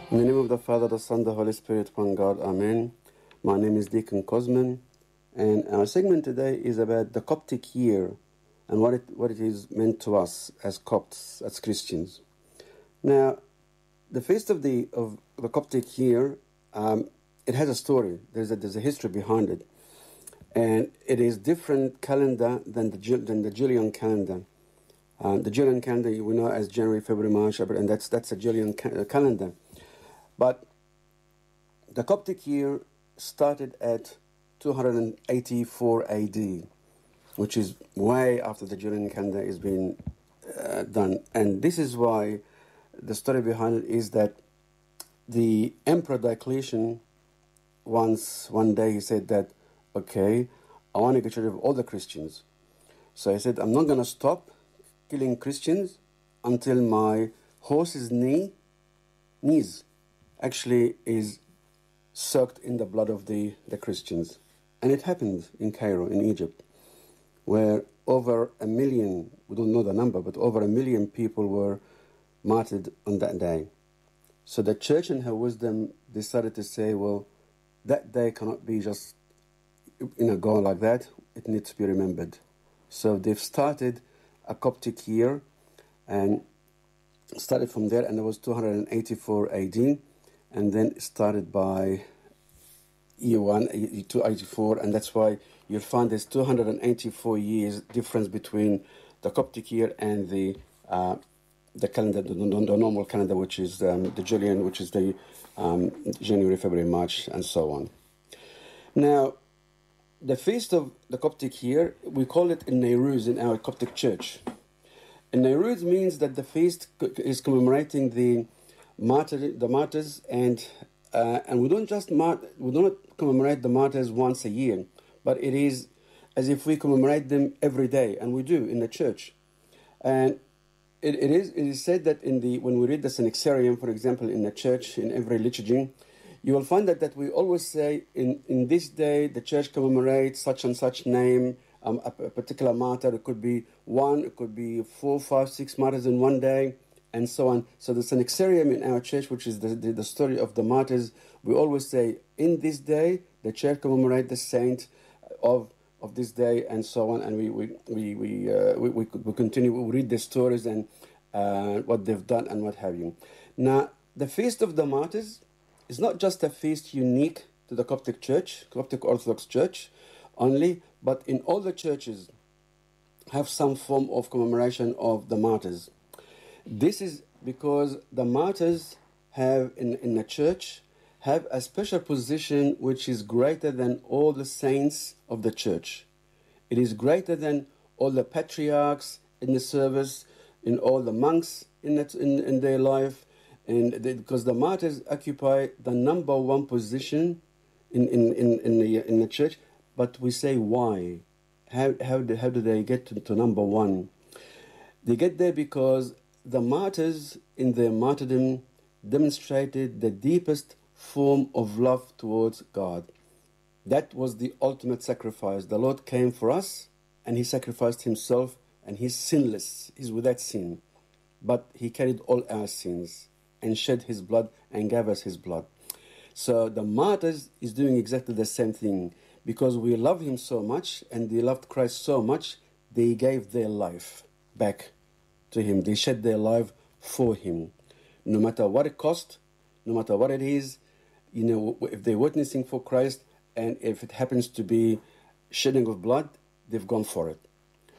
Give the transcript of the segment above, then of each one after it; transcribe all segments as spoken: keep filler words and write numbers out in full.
In the name of the Father, the Son, the Holy Spirit, one God, Amen. My name is Deacon Cosman, and our segment today is about the Coptic year and what it what it is meant to us as Copts, as Christians. Now, the feast of the of the Coptic year, um, it has a story. There's a there's a history behind it, and it is different calendar than the than the Julian calendar. Uh, the Julian calendar we know as January, February, March, April, and that's that's a Julian ca- calendar. But the Coptic year started at two hundred eighty-four A D, which is way after the Julian calendar is being uh, done. And this is why the story behind it is that the Emperor Diocletian, once one day he said that, okay, I want to get rid of all the Christians. So he said, I'm not going to stop killing Christians until my horse's knee, knees actually is soaked in the blood of the, the Christians. And it happened in Cairo, in Egypt, where over a million, we don't know the number, but over a million people were martyred on that day. So the church in her wisdom decided to say, well, that day cannot be just, you know, gone like that. It needs to be remembered. So they've started a Coptic year and started from there, and it was two hundred eighty-four A D, and then started by E one, E two eighty-four, and that's why you'll find there's two hundred eighty-four years difference between the Coptic year and the uh, the calendar, the, the normal calendar, which is um, the Julian, which is the um, January, February, March, and so on. Now, the feast of the Coptic year, we call it Nowruz in our Coptic church. And Nowruz means that the feast is commemorating the martyr, the martyrs, and uh, and we don't just mar- we don't commemorate the martyrs once a year, but it is as if we commemorate them every day, and we do in the church. And it, it is it is said that in the when we read the Synaxarium, for example, in the church, in every liturgy, you will find that, that we always say, in, in this day, the church commemorates such and such name, um, a, a particular martyr. It could be one, it could be four, five, six martyrs in one day, and so on. So the Synaxarium in our church, which is the, the, the story of the martyrs, we always say, in this day, the church commemorates the saint of of this day, and so on. And we we we we, uh, we, we, we continue, we read the stories and uh, what they've done and what have you. Now, the Feast of the Martyrs is not just a feast unique to the Coptic Church, Coptic Orthodox Church only, but in all the churches have some form of commemoration of the martyrs. This is because the martyrs have, in, in the church, have a special position which is greater than all the saints of the church. It is greater than all the patriarchs in the service, in all the monks in, that, in, in their life, and they, because the martyrs occupy the number one position in, in, in, in, the, in the church. But we say, why? How, how, do, how do they get to, to number one? They get there because the martyrs in their martyrdom demonstrated the deepest form of love towards God. That was the ultimate sacrifice. The Lord came for us, and He sacrificed Himself, and He's sinless. He's without sin. But He carried all our sins and shed His blood and gave us His blood. So the martyrs is doing exactly the same thing. Because we love Him so much and they loved Christ so much, they gave their life back to Him. They shed their life for Him. No matter what it cost, no matter what it is, you know, if they're witnessing for Christ and if it happens to be shedding of blood, they've gone for it.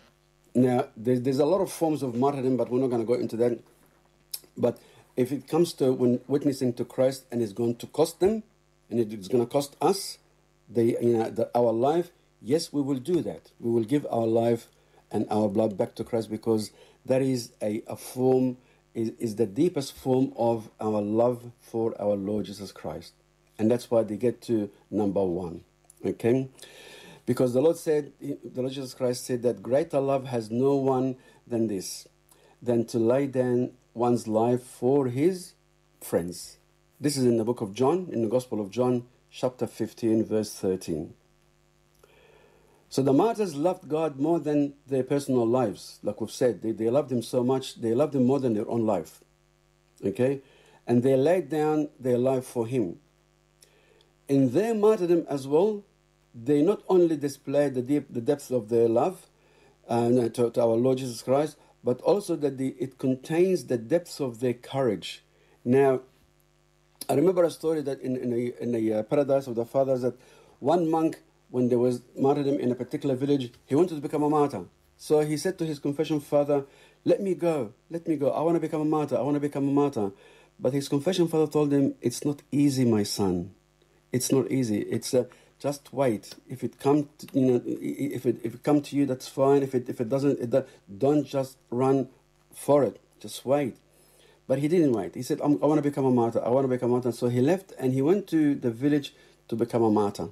Now, there's, there's a lot of forms of martyrdom, but we're not going to go into that. But if it comes to when witnessing to Christ and it's going to cost them, and it's going to cost us, they, you know, the, our life, yes, we will do that. We will give our life and our blood back to Christ because that is a, a form, is, is the deepest form of our love for our Lord Jesus Christ. And that's why they get to number one, okay? Because the Lord said, the Lord Jesus Christ said that greater love has no one than this, than to lay down one's life for his friends. This is in the book of John, in the Gospel of John, chapter fifteen, verse thirteen. So the martyrs loved God more than their personal lives. Like we've said, they, they loved Him so much, they loved Him more than their own life. Okay? and they laid down their life for him. In their martyrdom as well, they not only displayed the deep, the depth of their love uh, to, to our Lord Jesus Christ, but also that the, it contains the depths of their courage. Now, I remember a story that in, in a, in a uh, Paradise of the Fathers, that one monk, when there was martyrdom in a particular village, he wanted to become a martyr. So he said to his confession father, let me go, let me go. I want to become a martyr, I want to become a martyr. But his confession father told him, it's not easy, my son. It's not easy. It's uh, just wait. If it come, to, you know, if it if it come to you, that's fine. If it if it doesn't, it, don't just run for it. Just wait. But he didn't wait. He said, I'm, I want to become a martyr. I want to become a martyr. So he left and he went to the village to become a martyr.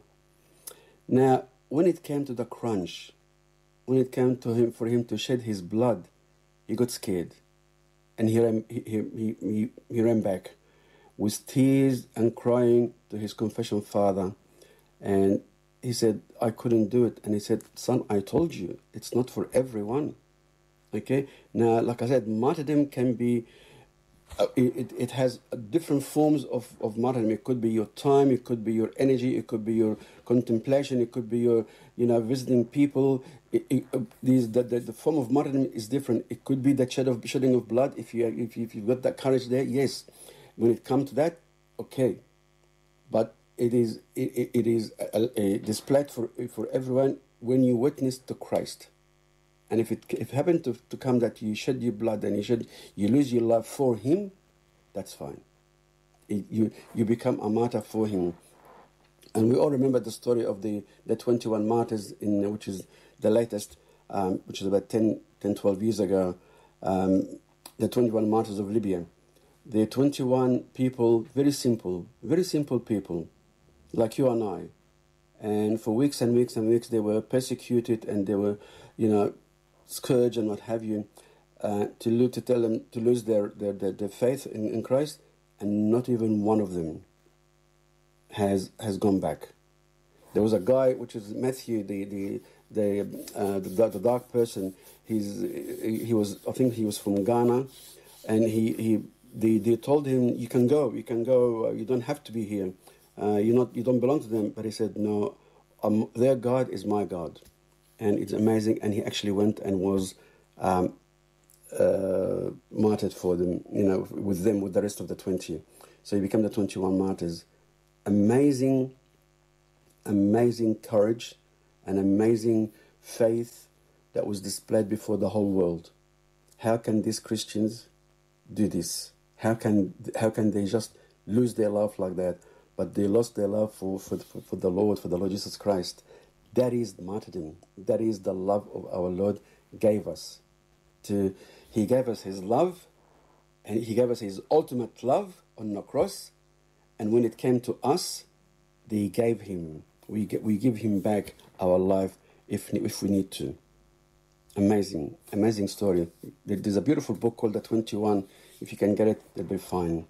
Now, when it came to the crunch, when it came to him for him to shed his blood, he got scared, and he ran, he, he, he, he ran back with tears and crying to his confession father. And he said, I couldn't do it. And he said, son, I told you, it's not for everyone. Okay? Now, like I said, martyrdom can be, uh, it, it has different forms of, of martyrdom. It could be your time, it could be your energy, it could be your contemplation, it could be your, you know, visiting people. It, it, uh, these, the, the, the form of martyrdom is different. It could be the shed of, shedding of blood. If, you, if, you, if you've got that courage there, yes. When it comes to that, okay. But it is it, it is a, a displayed for for everyone when you witness to Christ. And if it if it happened to, to come that you shed your blood and you shed you lose your love for him, that's fine. It, you you become a martyr for him. And we all remember the story of the, the twenty-one martyrs, in which is the latest, um, which is about ten, twelve years ago, um, the twenty-one martyrs of Libya. The twenty-one people, very simple, very simple people, like you and I. And for weeks and weeks and weeks, they were persecuted and they were, you know, scourged and what have you, uh, to, lo- to tell them to lose their, their, their, their faith in, in Christ, and not even one of them has has gone back. There was a guy, which is Matthew, the the the uh, the, the dark person. He's he was I think he was from Ghana, and he he. They, they told him, you can go, you can go, uh, you don't have to be here. Uh, you're not, you don't belong to them. But he said, no, um, their God is my God. And it's amazing. And he actually went and was um, uh, martyred for them, you know, with them, with the rest of the twenty. So he became the twenty-one martyrs. Amazing, amazing courage and amazing faith that was displayed before the whole world. How can these Christians do this? How can how can they just lose their love like that? But they lost their love for, for, for the Lord, for the Lord Jesus Christ. That is martyrdom. That is the love of our Lord gave us. To He gave us His love, and He gave us His ultimate love on the cross. And when it came to us, they gave Him. We get, we give Him back our life if if we need to. Amazing, amazing story. There's a beautiful book called The twenty-one. If you can get it, it'll be fine.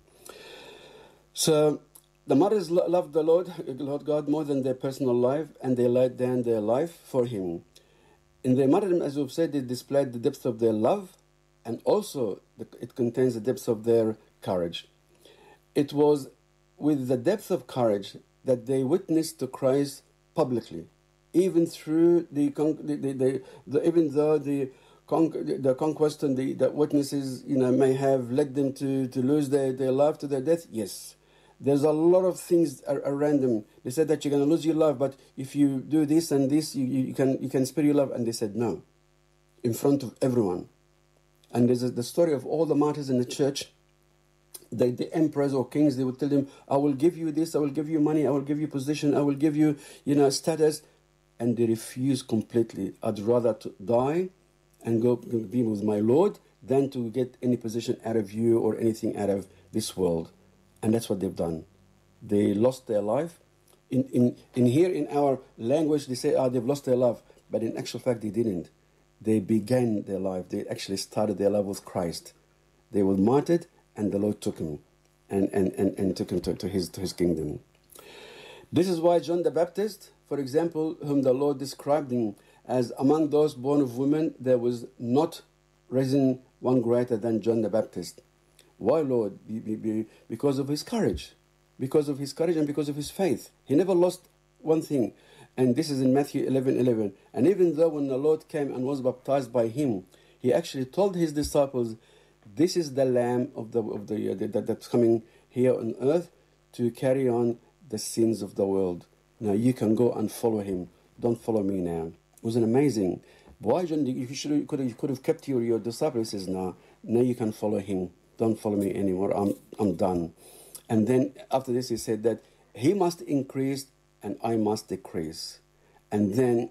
So the martyrs lo- loved the Lord, Lord God, more than their personal life, and they laid down their life for Him. In their martyrdom, as we've said, they displayed the depth of their love, and also the, it contains the depth of their courage. It was with the depth of courage that they witnessed to Christ publicly, even through the, the, the, the, the even though the Con- the conquest and the, the witnesses, you know, may have led them to, to lose their, their life to their death. Yes, there's a lot of things are, around them. They said that you're going to lose your love, but if you do this and this, you, you can you can spare your love. And they said no, in front of everyone. And there's a, the story of all the martyrs in the church. The, the emperors or kings, they would tell them, I will give you this, I will give you money, I will give you position, I will give you, you know, status. And they refuse completely. I'd rather to die and go be with my Lord than to get any position out of you or anything out of this world. And that's what they've done. They lost their life. In in, in here, in our language, they say, oh, they've lost their life. But in actual fact, they didn't. They began their life. They actually started their life with Christ. They were martyred, and the Lord took him and, and, and, and took him to, to, his, to his kingdom. This is why John the Baptist, for example, whom the Lord described him as among those born of women, there was not risen one greater than John the Baptist. Why, Lord? Be, be, be, because of his courage. Because of his courage and because of his faith. He never lost one thing. And this is in Matthew eleven eleven. And even though when the Lord came and was baptized by him, he actually told his disciples, this is the Lamb of the of the, uh, the that, that's coming here on earth to carry on the sins of the world. Now you can go and follow him. Don't follow me now. It was an amazing. Why, John? You should you could have, you could have kept your your disciple. He says, no, now you can follow him. Don't follow me anymore. I'm I'm done. And then after this, he said that he must increase and I must decrease. And then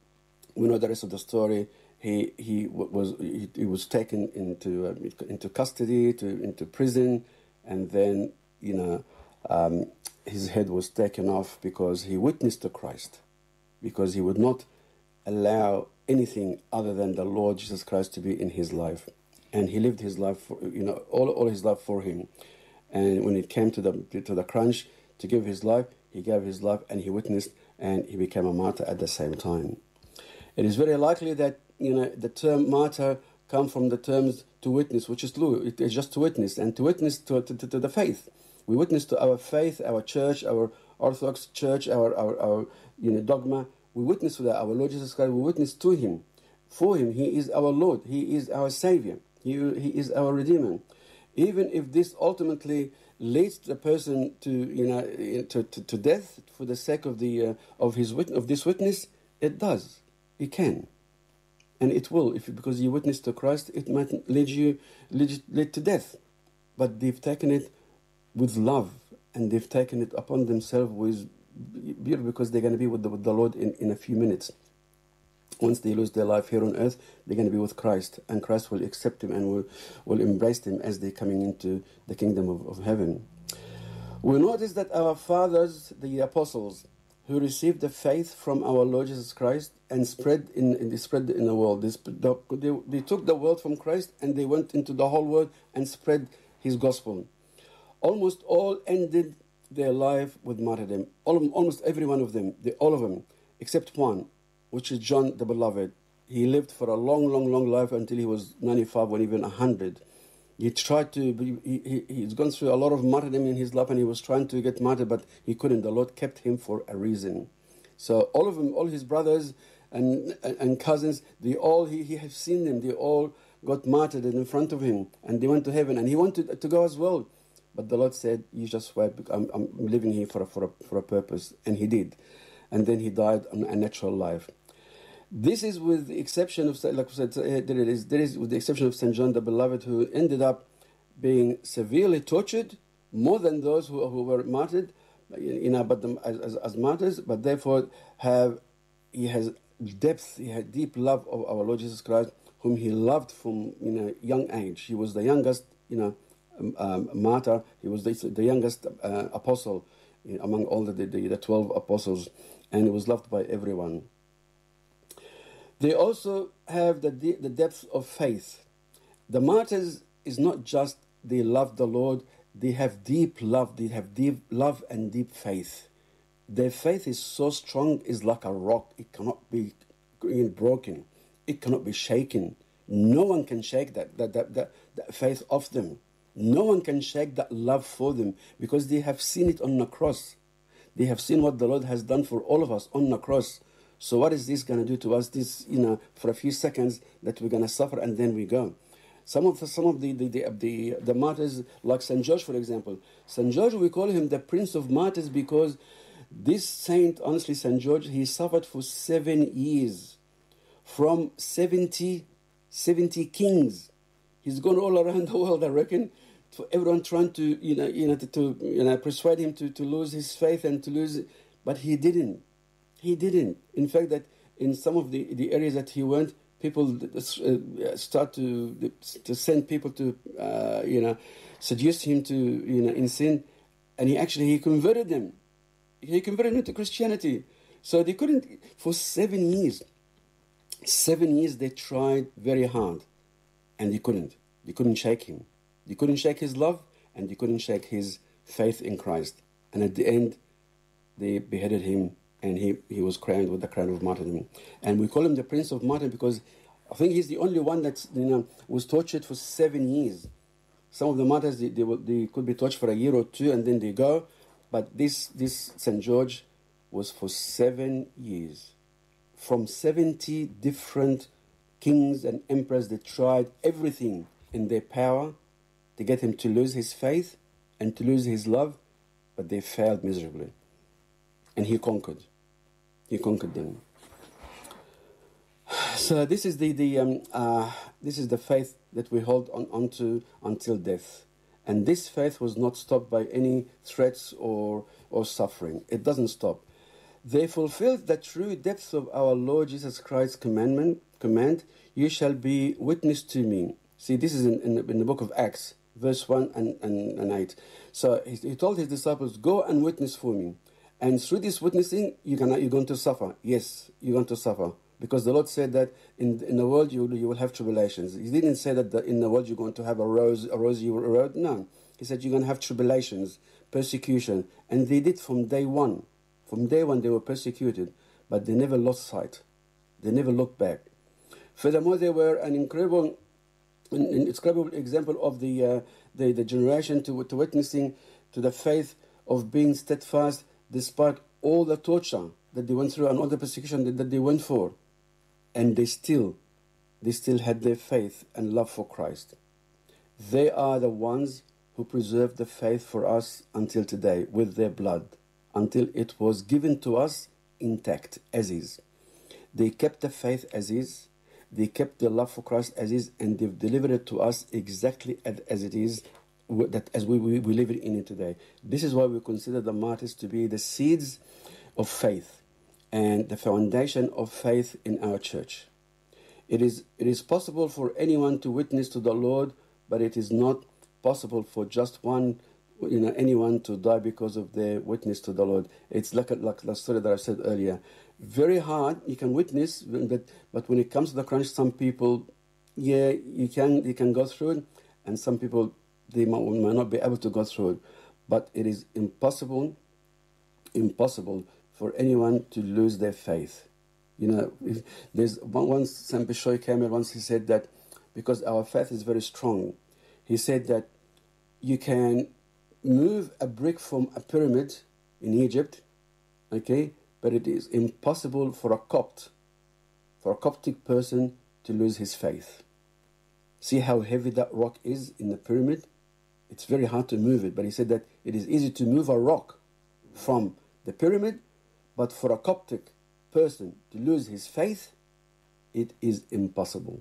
we know the rest of the story. He he was he, he was taken into uh, into custody, to into prison, and then you know um, his head was taken off because he witnessed to Christ, because he would not allow anything other than the Lord Jesus Christ to be in his life, and he lived his life for, you know all all his life for him. And when it came to the to the crunch to give his life, he gave his life and he witnessed, and he became a martyr at the same time. It is very likely that you know the term martyr come from the terms to witness, which is true. It is just to witness, and to witness to, to, to the faith. We witness to our faith, our church, our Orthodox church, our our, our you know dogma. We witness to that. Our Lord Jesus Christ. We witness to him, for him. He is our Lord. He is our Savior. He he is our Redeemer. Even if this ultimately leads the person to you know to, to, to death for the sake of the uh, of his wit- of this witness, it does. It can, and it will. If because you witness to Christ, it might lead you lead, lead to death, but they've taken it with love, and they've taken it upon themselves with because they're going to be with the, with the Lord in, in a few minutes. Once they lose their life here on earth, they're going to be with Christ, and Christ will accept them and will, will embrace them as they're coming into the kingdom of, of heaven. We notice that our fathers, the apostles, who received the faith from our Lord Jesus Christ and spread in, in they spread in the world. They, they, they took the world from Christ and they went into the whole world and spread his gospel. Almost all ended their life with martyrdom. All, almost every one of them, they, all of them, except one, which is John the Beloved. He lived for a long, long, long life until he was ninety-five, or even one hundred. He tried to, be, he, he, he's gone through a lot of martyrdom in his life, and he was trying to get martyred, but he couldn't. The Lord kept him for a reason. So all of them, all his brothers and and cousins, they all, he, he has seen them, they all got martyred in front of him, and they went to heaven, and he wanted to go as well. But the Lord said, you just wait, I'm, I'm living here for a, for, a, for a purpose, and he did. And then he died a natural life. This is with the exception of, like I said, there it is, there is with the exception of Saint John the Beloved, who ended up being severely tortured, more than those who, who were martyred, you know, but them as, as, as martyrs, but therefore have, he has depth, he had deep love of our Lord Jesus Christ, whom he loved from, you know, young age. He was the youngest, you know, um, um, martyr. He was the, the youngest uh, apostle among all the, the, the twelve apostles, and he was loved by everyone. They also have the, de- the depth of faith. The martyrs is not just they love the Lord, they have deep love, they have deep love and deep faith. Their faith is so strong, it's like a rock. It cannot be broken. It cannot be shaken. No one can shake that, that, that, that, that faith of them. No one can shake that love for them, because they have seen it on the cross. They have seen what the Lord has done for all of us on the cross. So what is this going to do to us? This, you know, for a few seconds that we're going to suffer and then we go. Some of the, some of the the, the the the martyrs, like Saint George, for example. Saint George, we call him the Prince of Martyrs because this saint, honestly, Saint George, he suffered for seven years from seventy, seventy kings. He's gone all around the world, I reckon, for everyone trying to, you know, you know, to, to you know, persuade him to, to lose his faith and to lose it, but he didn't. He didn't. In fact, that in some of the, the areas that he went, people uh, start to to send people to uh, you know seduce him to you know in sin, and he actually he converted them. He converted them to Christianity. So they couldn't for seven years. Seven years they tried very hard, and they couldn't. They couldn't shake him. They couldn't shake his love, and they couldn't shake his faith in Christ. And at the end, they beheaded him. And he, he was crowned with the crown of martyrdom. And we call him the Prince of Martyrdom because I think he's the only one that you know was tortured for seven years. Some of the martyrs, they, they, will, they could be tortured for a year or two and then they go. But this, this Saint George was for seven years. From seventy different kings and emperors, they tried everything in their power to get him to lose his faith and to lose his love, but they failed miserably. And he conquered. He conquered them. So this is the, the um, uh, this is the faith that we hold on onto until death. And this faith was not stopped by any threats or, or suffering. It doesn't stop. They fulfilled the true depth of our Lord Jesus Christ's commandment, command, you shall be witness to me. See, this is in, in, the, in the book of Acts, verse one and, and, and eight. So he, he told his disciples, go and witness for me. And through this witnessing, you're, gonna, you're going to suffer. Yes, you're going to suffer. Because the Lord said that in, in the world you, you will have tribulations. He didn't say that the, in the world you're going to have a rose, a rosy road. No. He said you're going to have tribulations, persecution. And they did from day one. From day one they were persecuted, but they never lost sight. They never looked back. Furthermore, they were an incredible, an incredible example of the, uh, the, the generation to, to witnessing to the faith of being steadfast despite all the torture that they went through and all the persecution that, that they went for. And they still, they still had their faith and love for Christ. They are the ones who preserved the faith for us until today with their blood, until it was given to us intact, as is. They kept the faith as is, they kept the love for Christ as is, and they've delivered it to us exactly as, as it is, that as we, we, we live in it today. This is why we consider the martyrs to be the seeds of faith and the foundation of faith in our church. It is, it is possible for anyone to witness to the Lord, but it is not possible for just one you know, anyone to die because of their witness to the Lord. It's like, a, like the story that I said earlier. Very hard, you can witness, but, but when it comes to the crunch, some people, yeah, you can, you can go through it, and some people, they might, might not be able to go through it. But it is impossible, impossible for anyone to lose their faith. You know, if there's once Saint Bishoy came here once, he said that because our faith is very strong, he said that you can move a brick from a pyramid in Egypt, okay, but it is impossible for a Copt, for a Coptic person to lose his faith. See how heavy that rock is in the pyramid? It's very hard to move it, but he said that it is easy to move a rock from the pyramid, but for a Coptic person to lose his faith, it is impossible.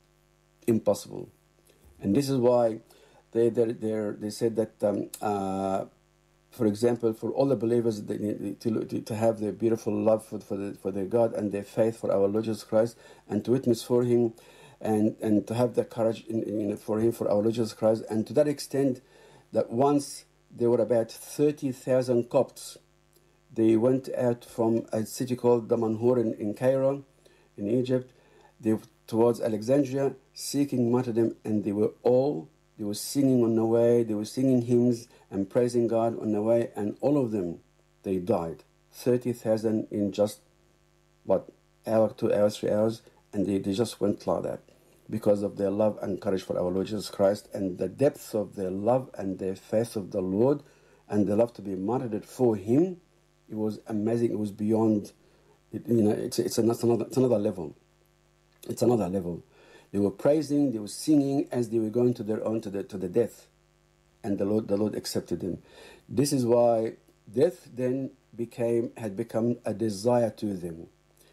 Impossible. And this is why They, they, they said that, um, uh, for example, for all the believers they need to, to, to have their beautiful love for, for, the, for their God and their faith for our Lord Jesus Christ, and to witness for Him, and, and to have the courage in, in, for Him, for our Lord Jesus Christ. And to that extent, that once there were about thirty thousand Copts, they went out from a city called Damanhur in, in Cairo, in Egypt, they, towards Alexandria, seeking martyrdom, and they were all They were singing on the way, they were singing hymns and praising God on the way, and all of them, they died. thirty thousand in just, what, hour, two hours, three hours, and they, they just went like that because of their love and courage for our Lord Jesus Christ, and the depth of their love and their faith of the Lord, and the love to be martyred for Him. It was amazing. It was beyond, it, you know, it's, it's, another, it's another level. It's another level. They were praising, they were singing as they were going to their own, to the, to the death. And the Lord, the Lord accepted them. This is why death then became, had become a desire to them.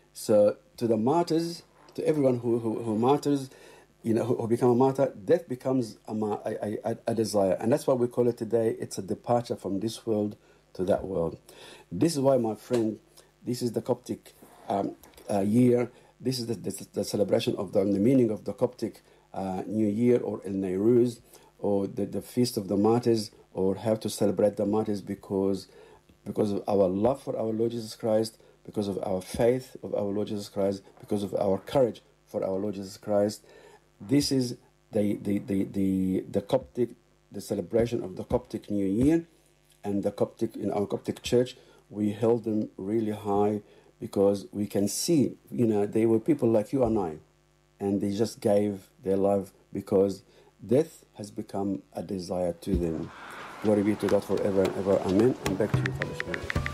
So to the martyrs, to everyone who, who, who martyrs, you know, who, who become a martyr, death becomes a, a, a, a desire. And that's why we call it today, it's a departure from this world to that world. This is why, my friend, this is the Coptic um, uh, year. This is the, the, the celebration of the, the meaning of the Coptic uh, New Year, or El Nairuz, or the, the Feast of the Martyrs, or how to celebrate the martyrs, because, because of our love for our Lord Jesus Christ, because of our faith of our Lord Jesus Christ, because of our courage for our Lord Jesus Christ. This is the, the, the, the, the Coptic, the celebration of the Coptic New Year, and the Coptic, in our Coptic church, we held them really high, because we can see, you know, they were people like you and I, and they just gave their love because death has become a desire to them. Glory be to God forever and ever. Amen. And back to you, Father Shmuel.